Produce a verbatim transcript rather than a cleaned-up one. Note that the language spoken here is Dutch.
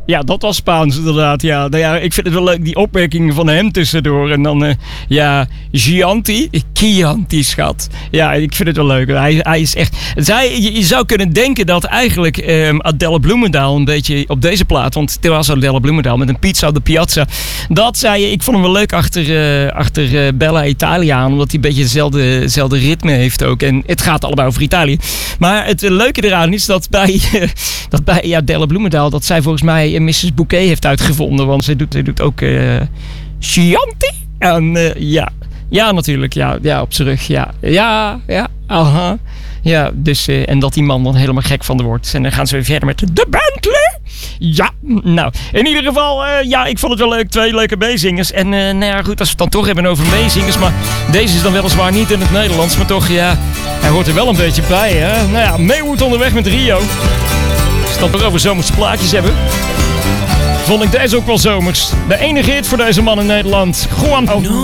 Ja, dat was Spaans inderdaad. Ja. Nou ja, ik vind het wel leuk, die opmerkingen van hem tussendoor. En dan, uh, ja, Chianti. Chianti, schat. Ja, ik vind het wel leuk. Hij, hij is echt... Zij, je, je zou kunnen denken dat eigenlijk um, Adele Bloemendaal een beetje op deze plaat... Want het was Adele Bloemendaal met een pizza op de piazza. Dat zei je, ik vond hem wel leuk achter, uh, achter uh, Bella Italia aan. Omdat hij een beetje hetzelfde, hetzelfde ritme heeft ook. En het gaat allebei over Italië. Maar het uh, leuke eraan is dat bij, uh, dat bij ja, Adele Bloemendaal... dat zij volgens mij missus Bouquet heeft uitgevonden. Want zij doet, zij doet ook uh, Chianti. En uh, ja, ja natuurlijk. Ja, ja, op z'n rug. Ja, ja, ja, aha. Ja, dus, uh, en dat die man dan helemaal gek van de wordt. En dan gaan ze weer verder met de Bentley. Ja, nou, in ieder geval, uh, ja, ik vond het wel leuk. Twee leuke meezingers. En uh, nou ja, goed, als we het dan toch hebben over meezingers. Maar deze is dan weliswaar niet in het Nederlands. Maar toch, ja, hij hoort er wel een beetje bij, hè. Nou ja, Maywood onderweg met Rio. Als we het dan toch over zomerse plaatjes hebben... vond ik deze ook wel zomers. De enige hit voor deze man in Nederland. Juan.